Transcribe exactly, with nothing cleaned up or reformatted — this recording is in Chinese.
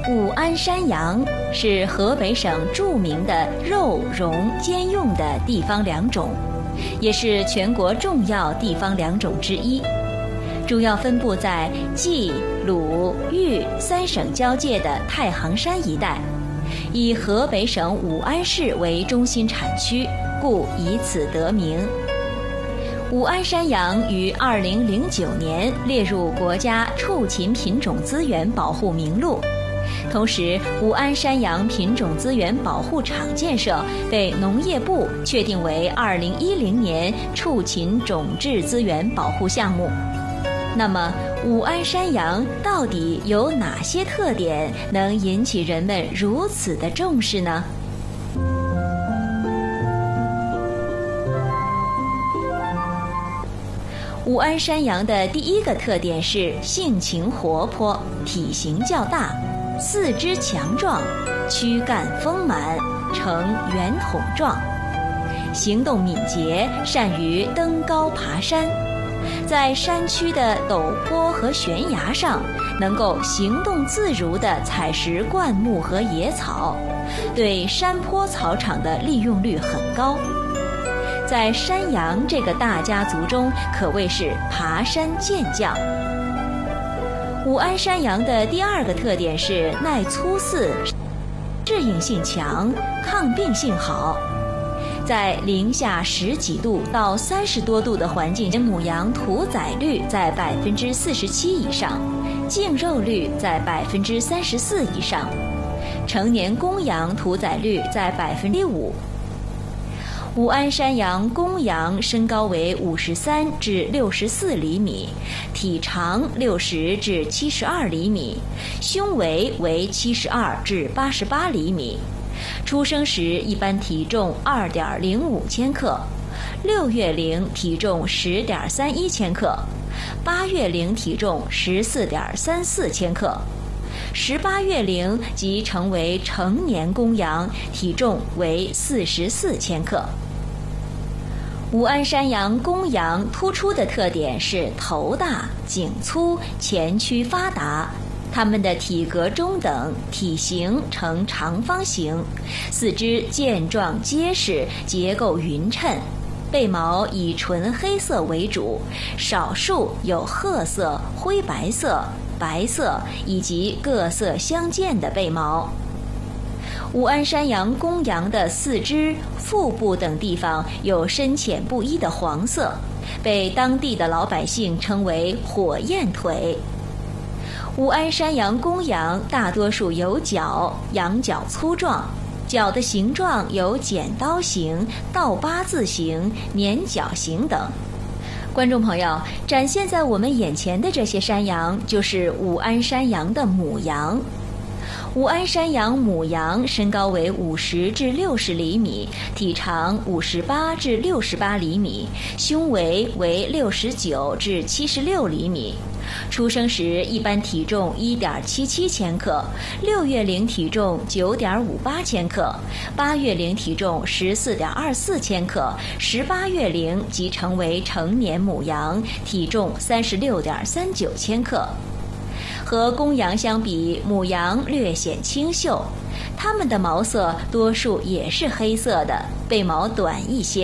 武安山羊是河北省著名的肉茸兼用的地方良种，也是全国重要地方良种之一，主要分布在冀、鲁、豫三省交界的太行山一带，以河北省武安市为中心产区，故以此得名。武安山羊于二零零九年列入国家畜禽品种资源保护名录。同时，武安山羊品种资源保护场建设被农业部确定为二零一零年畜禽种质资源保护项目。那么，武安山羊到底有哪些特点能引起人们如此的重视呢？武安山羊的第一个特点是性情活泼，体型较大，四肢强壮，躯干丰满，呈圆筒状，行动敏捷，善于登高爬山，在山区的陡坡和悬崖上能够行动自如地采食灌木和野草，对山坡草场的利用率很高。在山羊这个大家族中，可谓是爬山健将。武安山羊的第二个特点是耐粗饲，适应性强，抗病性好。在零下十几度到三十多度的环境，母羊屠宰率在百分之四十七以上，净肉率在百分之三十四以上，成年公羊屠宰率在百分之五。武安山羊公羊身高为五十三至六十四厘米，体长六十至七十二厘米，胸围为七十二至八十八厘米。出生时一般体重二点零五千克，六月龄体重十点三一千克，八月龄体重十四点三四千克。十八月龄即成为成年公羊，体重为四十四千克。武安山羊公羊突出的特点是头大、颈粗、前驱发达，它们的体格中等，体型呈长方形，四肢健壮结实，结构匀称，背毛以纯黑色为主，少数有褐色、灰白色、白色以及各色相间的背毛。武安山羊公羊的四肢、腹部等地方有深浅不一的黄色，被当地的老百姓称为火焰腿。武安山羊公羊大多数有角，羊角粗壮，角的形状有剪刀形、倒八字形、年角形等。观众朋友，展现在我们眼前的这些山羊就是武安山羊的母羊。武安山羊母羊身高为五十至六十厘米，体长五十八至六十八厘米，胸围为六十九至七十六厘米。出生时一般体重一点七七千克，六月龄体重九点五八千克，八月龄体重十四点二四千克，十八月龄即成为成年母羊，体重三十六点三九千克。和公羊相比，母羊略显清秀，它们的毛色多数也是黑色的，背毛短一些。